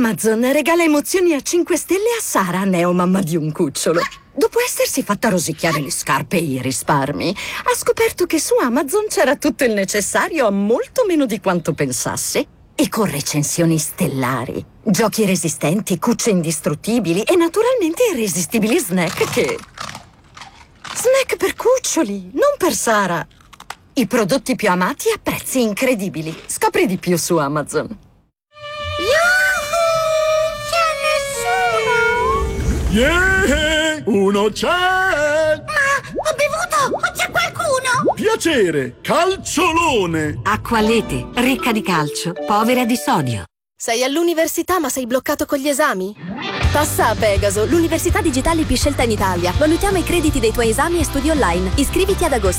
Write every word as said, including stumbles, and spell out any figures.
Amazon regala emozioni a cinque stelle a Sara, neomamma di un cucciolo. Dopo essersi fatta rosicchiare le scarpe e i risparmi, ha scoperto che su Amazon c'era tutto il necessario a molto meno di quanto pensasse. E con recensioni stellari, giochi resistenti, cucce indistruttibili e naturalmente irresistibili snack che... Snack per cuccioli, non per Sara. I prodotti più amati a prezzi incredibili. Scopri di più su Amazon. Yeah! Uno c'è! Ma ho bevuto! O c'è qualcuno? Piacere! Calciolone! Acqua Lete, ricca di calcio, povera di sodio. Sei all'università ma sei bloccato con gli esami? Passa a Pegaso, l'università digitale più scelta in Italia. Valutiamo i crediti dei tuoi esami e studi online. Iscriviti ad agosto.